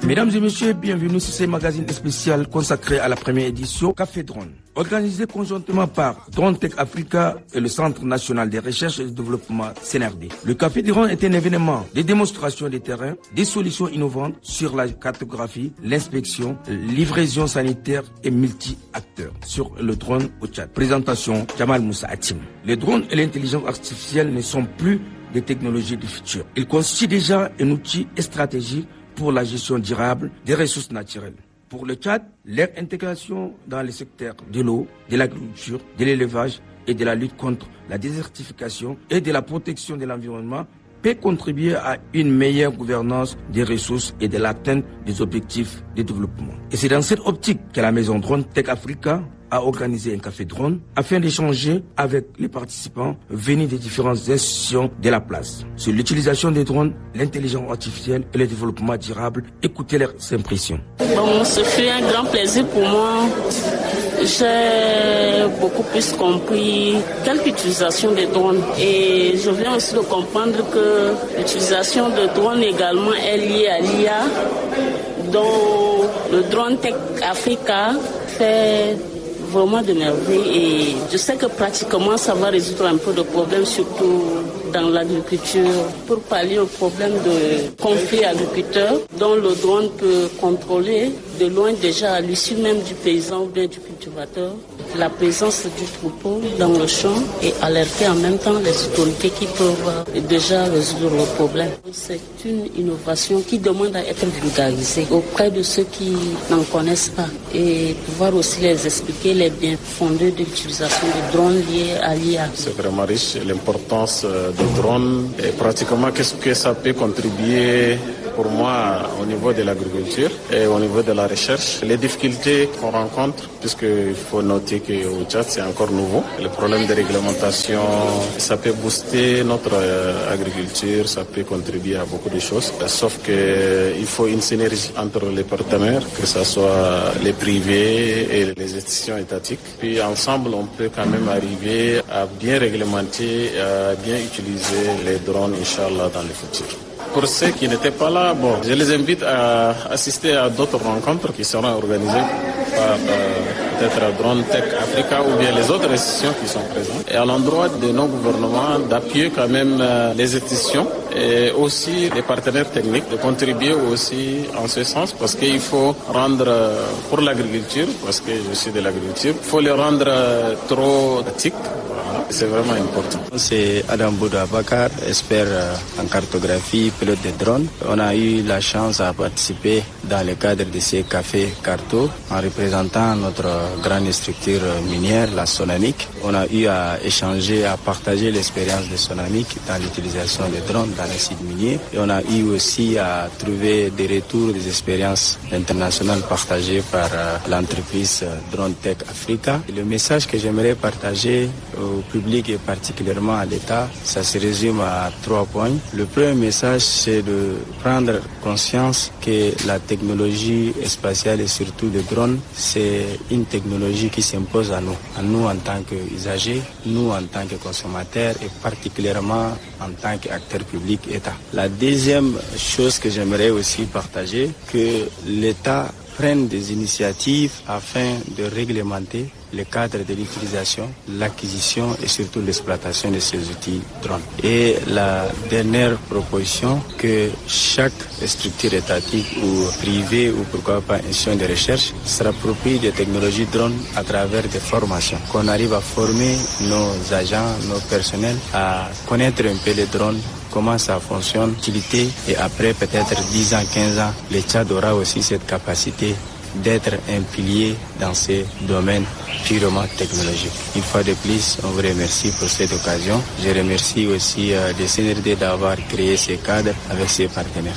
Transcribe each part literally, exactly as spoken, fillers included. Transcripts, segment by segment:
Mesdames et messieurs, bienvenue sur ce magazine spécial consacré à la première édition Café Drone. Organisé conjointement par Drone Tech Africa et le Centre national de recherche et de développement C N R D. Le Café Drone est un événement de démonstration des terrains, des solutions innovantes sur la cartographie, l'inspection, livraison sanitaire et multi-acteurs sur le drone au Tchad. Présentation Jamal Moussa Hatim. Les drones et l'intelligence artificielle ne sont plus des technologies du futur. Ils constituent déjà un outil stratégique pour la gestion durable des ressources naturelles. Pour le Tchad, leur intégration dans les secteurs de l'eau, de l'agriculture, de l'élevage et de la lutte contre la désertification et de la protection de l'environnement peut contribuer à une meilleure gouvernance des ressources et de l'atteinte des objectifs de développement. Et c'est dans cette optique que la maison Drone Tech Africa a organisé un café drone afin d'échanger avec les participants venus des différentes institutions de la place sur l'utilisation des drones, l'intelligence artificielle et le développement durable. Écoutez leurs impressions. Bon, ce fut un grand plaisir pour moi. J'ai beaucoup plus compris quelle utilisation des drones et je viens aussi de comprendre que l'utilisation de drones également est liée à l'I A, dont le Drone Tech Africa fait vraiment de merveille et je sais que pratiquement ça va résoudre un peu de problèmes, surtout dans l'agriculture, pour pallier au problème de conflits agriculteurs dont le drone peut contrôler de loin déjà à l'issue même du paysan ou bien du cultivateur la présence du troupeau dans le champ et alerter en même temps les autorités qui peuvent déjà résoudre le problème. C'est une innovation qui demande à être vulgarisée auprès de ceux qui n'en connaissent pas et pouvoir aussi les expliquer les biens fondés de l'utilisation des drones liés à l'I A. C'est vraiment riche, l'importance des drones et pratiquement qu'est-ce que ça peut contribuer pour moi au niveau de l'agriculture et au niveau de la recherche. Les difficultés qu'on rencontre, puisqu'il faut noter qu'au Tchad c'est encore nouveau, le problème de réglementation, ça peut booster notre agriculture, ça peut contribuer à beaucoup de choses, sauf qu'il faut une synergie entre les partenaires, que ce soit les privés et les institutions étatiques. Puis ensemble, on peut quand même arriver à bien réglementer, à bien utiliser les drones, Inch'Allah, dans le futur. Pour ceux qui n'étaient pas là, bon, je les invite à assister à d'autres rencontres qui seront organisées par euh, peut-être Drone Tech Africa ou bien les autres institutions qui sont présentes. Et à l'endroit de nos gouvernements d'appuyer quand même euh, les institutions et aussi les partenaires techniques de contribuer aussi en ce sens parce qu'il faut rendre euh, pour l'agriculture, parce que je suis de l'agriculture, il faut les rendre euh, trop éthiques. C'est vraiment important. C'est Adam Bouda Bakar, expert en cartographie, pilote de drone. On a eu la chance à participer dans le cadre de ces cafés carto en représentant notre grande structure minière, la Sonamic. On a eu à échanger, à partager l'expérience de Sonamic dans l'utilisation des drones dans les sites miniers. Et on a eu aussi à trouver des retours des expériences internationales partagées par l'entreprise Drone Tech Africa. Et le message que j'aimerais partager au public et particulièrement à l'État, ça se résume à trois points. Le premier message, c'est de prendre conscience que la technologie spatiale et surtout le drone, c'est une technologie qui s'impose à nous, à nous en tant qu'usagers, nous en tant que consommateurs et particulièrement en tant qu'acteurs publics État. La deuxième chose que j'aimerais aussi partager, que l'État prenne des initiatives afin de réglementer le cadre de l'utilisation, l'acquisition et surtout l'exploitation de ces outils drones. Et la dernière proposition, que chaque structure étatique ou privée ou pourquoi pas institution de recherche s'approprie des technologies drones à travers des formations. Qu'on arrive à former nos agents, nos personnels à connaître un peu les drones, comment ça fonctionne, l'utilité, et après peut-être dix ans, quinze ans, le Tchad aura aussi cette capacité d'être un pilier dans ces domaines purement technologiques. Une fois de plus, on vous remercie pour cette occasion. Je remercie aussi euh, le C N R D d'avoir créé ces cadres avec ses partenaires.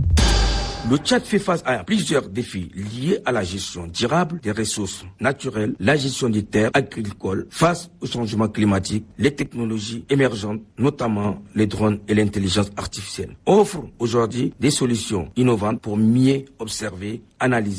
Le Tchad fait face à plusieurs défis liés à la gestion durable des ressources naturelles, la gestion des terres agricoles, face au changement climatique, les technologies émergentes, notamment les drones et l'intelligence artificielle, offrent aujourd'hui des solutions innovantes pour mieux observer, analyser,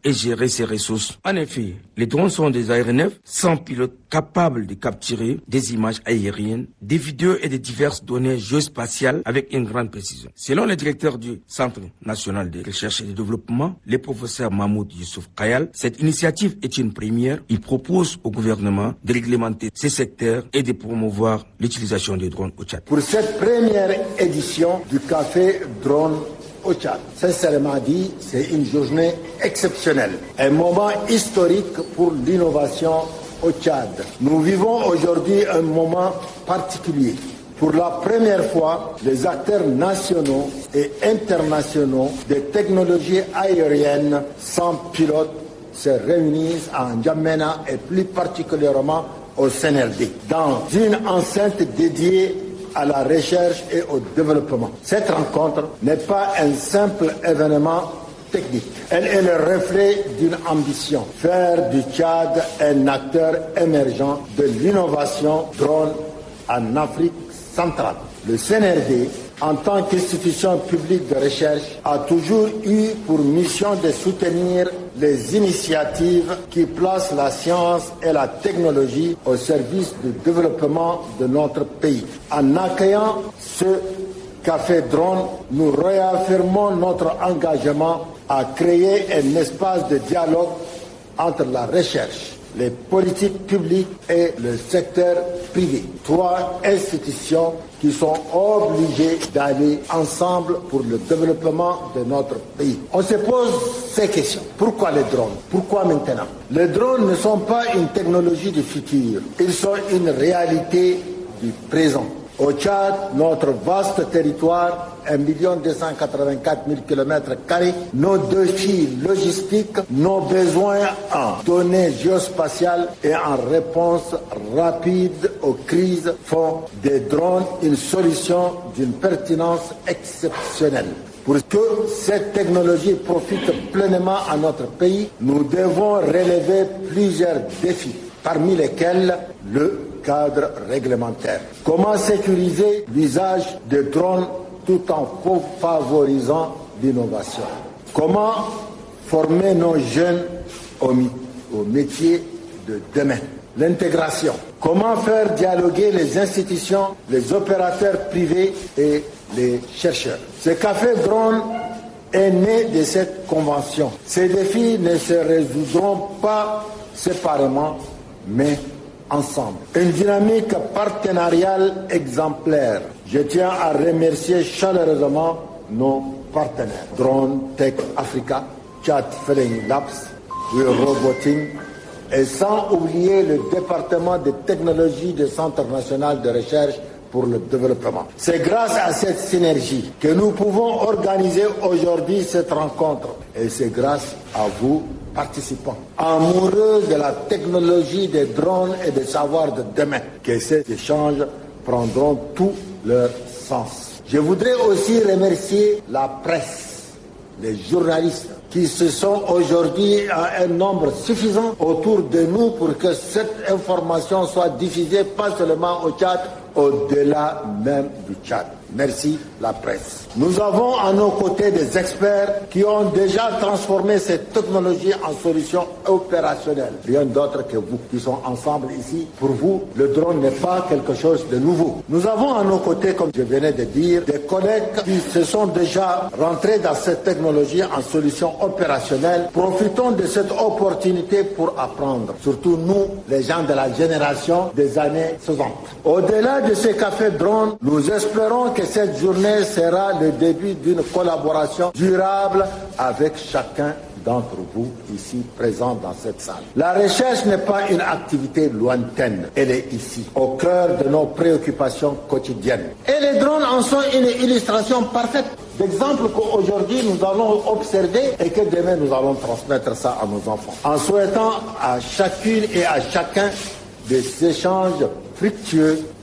et gérer ses ressources. En effet, les drones sont des aéronefs sans pilote capables de capturer des images aériennes, des vidéos et de diverses données géospatiales avec une grande précision. Selon le directeur du Centre national de recherche et de développement, le professeur Mahmoud Youssouf Kayal, cette initiative est une première. Il propose au gouvernement de réglementer ces secteurs et de promouvoir l'utilisation des drones au Tchad. Pour cette première édition du Café Drone au Tchad, sincèrement dit, c'est une journée exceptionnelle, un moment historique pour l'innovation au Tchad. Nous vivons aujourd'hui un moment particulier. Pour la première fois, les acteurs nationaux et internationaux des technologies aériennes sans pilote se réunissent à N'Djamena et plus particulièrement au C N R D, dans une enceinte dédiée à la recherche et au développement. Cette rencontre n'est pas un simple événement technique. Elle est le reflet d'une ambition, faire du Tchad un acteur émergent de l'innovation drone en Afrique centrale. Le C N R D, en tant qu'institution publique de recherche, a toujours eu pour mission de soutenir les initiatives qui placent la science et la technologie au service du développement de notre pays. En accueillant ce Café Drone, nous réaffirmons notre engagement à créer un espace de dialogue entre la recherche, les politiques publiques et le secteur privé. Trois institutions qui sont obligées d'aller ensemble pour le développement de notre pays. On se pose ces questions. Pourquoi les drones? Pourquoi maintenant? Les drones ne sont pas une technologie du futur. Ils sont une réalité du présent. Au Tchad, notre vaste territoire, un million deux cent quatre-vingt-quatre mille kilomètres carrés, nos défis logistiques, nos besoins en données géospatiales et en réponse rapide aux crises font des drones une solution d'une pertinence exceptionnelle. Pour que cette technologie profite pleinement à notre pays, nous devons relever plusieurs défis, parmi lesquels le cadre réglementaire. Comment sécuriser l'usage des drones tout en favorisant l'innovation? Comment former nos jeunes au, au métier de demain? L'intégration. Comment faire dialoguer les institutions, les opérateurs privés et les chercheurs? Ce Café Drone est né de cette convention. Ces défis ne se résoudront pas séparément, mais ensemble. Une dynamique partenariale exemplaire. Je tiens à remercier chaleureusement nos partenaires. Drone Tech Africa, Tchad Flying Labs, Roboting, et sans oublier le département de technologie du Centre national de recherche pour le développement. C'est grâce à cette synergie que nous pouvons organiser aujourd'hui cette rencontre. Et c'est grâce à vous, participants, amoureux de la technologie des drones et des savoirs de demain, que ces échanges prendront tout leur sens. Je voudrais aussi remercier la presse, les journalistes, qui se sont aujourd'hui à un nombre suffisant autour de nous pour que cette information soit diffusée pas seulement au Tchad, au-delà même du Tchad. Merci la presse. Nous avons à nos côtés des experts qui ont déjà transformé cette technologie en solution opérationnelle. Rien d'autre que vous qui sont ensemble ici. Pour vous, le drone n'est pas quelque chose de nouveau. Nous avons à nos côtés, comme je venais de dire, des collègues qui se sont déjà rentrés dans cette technologie en solution opérationnelle. Profitons de cette opportunité pour apprendre. Surtout nous, les gens de la génération des années soixante. Au-delà de ce café drone, nous espérons que cette journée sera le début d'une collaboration durable avec chacun d'entre vous ici présents dans cette salle. La recherche n'est pas une activité lointaine, elle est ici, au cœur de nos préoccupations quotidiennes. Et les drones en sont une illustration parfaite d'exemple qu'aujourd'hui nous allons observer et que demain nous allons transmettre ça à nos enfants. En souhaitant à chacune et à chacun des échanges fructueux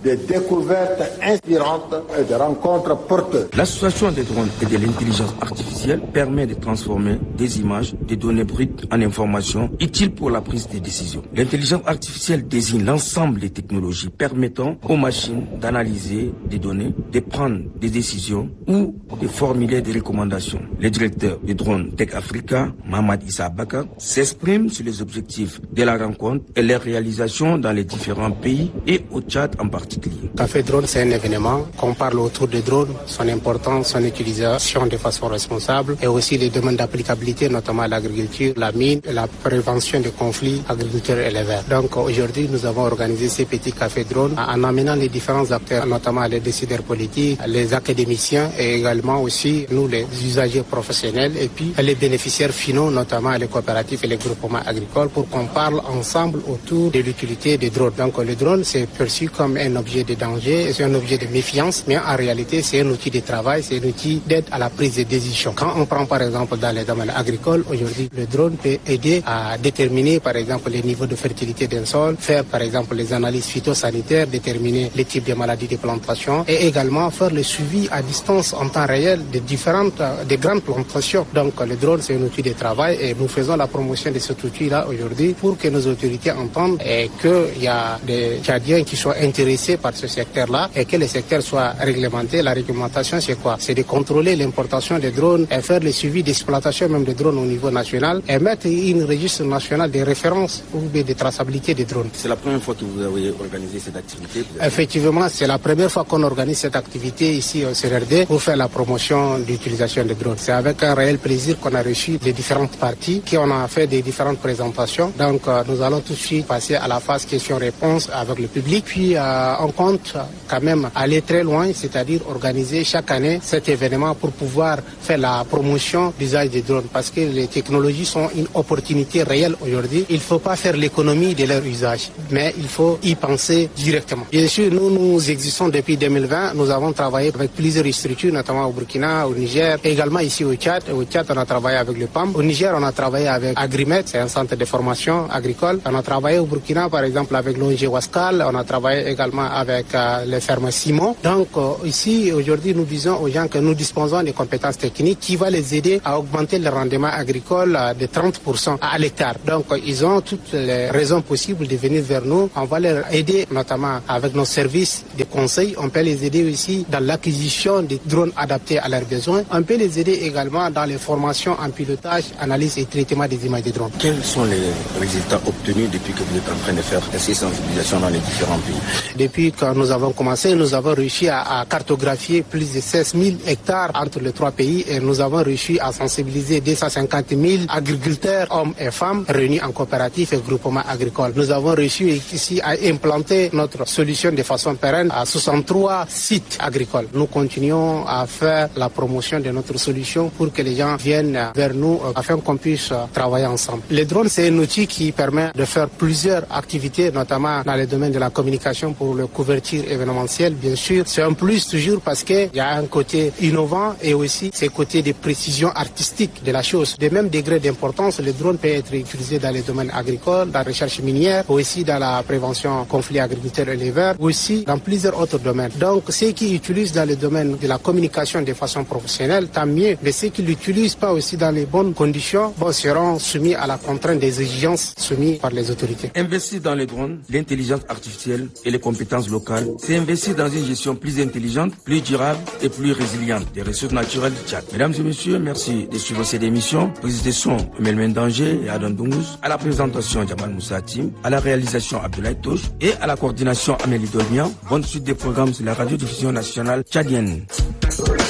de découvertes inspirantes et de rencontres porteuses. L'association des drones et de l'intelligence artificielle permet de transformer des images, des données brutes en informations utiles pour la prise de décision. L'intelligence artificielle désigne l'ensemble des technologies permettant aux machines d'analyser des données, de prendre des décisions ou de formuler des recommandations. Le directeur du drone Tech Africa, Mohamed Issa Bakar, s'exprime sur les objectifs de la rencontre et les réalisations dans les différents pays et au Tchad en particulier. Café Drone, c'est un événement qu'on parle autour des drones, son importance, son utilisation de façon responsable et aussi les domaines d'applicabilité, notamment l'agriculture, la mine et la prévention des conflits agriculteurs-éleveurs. Donc aujourd'hui, nous avons organisé ces petits cafés drones en amenant les différents acteurs, notamment les décideurs politiques, les académiciens et également aussi nous, les usagers professionnels et puis les bénéficiaires finaux, notamment les coopératifs et les groupements agricoles, pour qu'on parle ensemble autour de l'utilité des drones. Donc le drone, c'est perçu comme un objet de danger, c'est un objet de méfiance, mais en réalité, c'est un outil de travail, c'est un outil d'aide à la prise de décision. Quand on prend par exemple dans les domaines agricoles, aujourd'hui, le drone peut aider à déterminer par exemple les niveaux de fertilité d'un sol, faire par exemple les analyses phytosanitaires, déterminer les types de maladies de plantation et également faire le suivi à distance en temps réel de différentes, des grandes plantations. Donc le drone, c'est un outil de travail et nous faisons la promotion de cet outil-là aujourd'hui pour que nos autorités entendent et qu'il y a des Tchadiens qui soient intéressés par ce secteur-là et que le secteur soit réglementé. La réglementation, c'est quoi? C'est de contrôler l'importation des drones et faire le suivi d'exploitation même des drones au niveau national et mettre une registre national de référence ou de traçabilité des drones. C'est la première fois que vous avez organisé cette activité? Effectivement, c'est la première fois qu'on organise cette activité ici au C R R D pour faire la promotion d'utilisation des drones. C'est avec un réel plaisir qu'on a reçu les différentes parties, qui on a fait des différentes présentations. Donc euh, nous allons tout de suite passer à la phase questions-réponses avec le public. Puis euh, on compte quand même aller très loin, c'est-à-dire organiser chaque année cet événement pour pouvoir faire la promotion d'usage des drones. Parce que les technologies sont une opportunité réelle aujourd'hui. Il ne faut pas faire l'économie de leur usage, mais il faut y penser directement. Bien sûr, nous, nous existons depuis deux mille vingt. Nous avons travaillé avec plusieurs structures, notamment au Burkina, au Niger, et également ici au Tchad. Au Tchad, on a travaillé avec le P A M. Au Niger, on a travaillé avec Agrimet, c'est un centre de formation agricole. On a travaillé au Burkina, par exemple, avec l'O N G Wascal. On a travaillé également avec euh, les fermes Simon. Donc, euh, ici, aujourd'hui, nous disons aux gens que nous disposons des compétences techniques qui vont les aider à augmenter le rendement agricole euh, de trente pour cent à l'hectare. Donc, euh, ils ont toutes les raisons possibles de venir vers nous. On va les aider, notamment avec nos services de conseil. On peut les aider aussi dans l'acquisition des drones adaptés à leurs besoins. On peut les aider également dans les formations en pilotage, analyse et traitement des images des drones. Quels sont les résultats obtenus depuis que vous êtes en train de faire ces sensibilisations dans les différents pays? Depuis que nous avons commencé, nous avons réussi à, à cartographier plus de seize mille hectares entre les trois pays et nous avons réussi à sensibiliser deux cent cinquante mille agriculteurs, hommes et femmes, réunis en coopérative et groupement agricole. Nous avons réussi ici à implanter notre solution de façon pérenne à soixante-trois sites agricoles. Nous continuons à faire la promotion de notre solution pour que les gens viennent vers nous afin qu'on puisse travailler ensemble. Le drone, c'est un outil qui permet de faire plusieurs activités, notamment dans le domaine de la communication pour la couverture événementielle. Bien sûr, c'est un plus toujours parce qu'il y a un côté innovant et aussi ce côté de précision artistique de la chose. De même degré d'importance, le drone peut être utilisé dans les domaines agricoles, dans la recherche minière, aussi dans la prévention conflits agriculteurs-éleveurs, aussi dans plusieurs autres domaines. Donc, ceux qui utilisent dans le domaine de la communication de façon professionnelle, tant mieux. Mais ceux qui ne l'utilisent pas aussi dans les bonnes conditions, bon, seront soumis à la contrainte des exigences soumises par les autorités. Investir dans les drones, l'intelligence artificielle et les compétences locales, c'est investir dans une gestion plus intelligente, plus durable et plus résiliente des ressources naturelles du Tchad. Mesdames et messieurs, merci de suivre cette émission. Prise de son, Melmen Danger et Adam Doumous. À la présentation, Jamal Moussatim. À la réalisation, Abdoulaye Touche. Et à la coordination, Amélie Dolmian. Bonne suite des programmes sur la radiodiffusion nationale tchadienne.